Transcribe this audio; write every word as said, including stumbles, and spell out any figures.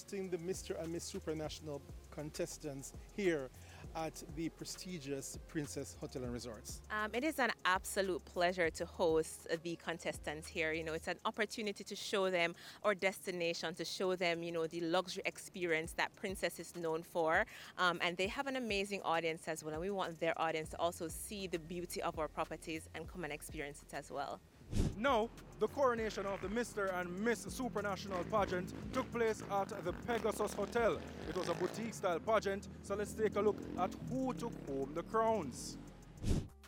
hosting the Mister and Miss Supranational contestants here at the prestigious Princess Hotel and Resorts. Um, it is an absolute pleasure to host the contestants here. You know, it's an opportunity to show them our destination, to show them, you know, the luxury experience that Princess is known for. Um, and they have an amazing audience as well. And we want their audience to also see the beauty of our properties and come and experience it as well. Now, the coronation of the Mister and Miss Supranational pageant took place at the Pegasus Hotel. It was a boutique-style pageant, so let's take a look at who took home the crowns.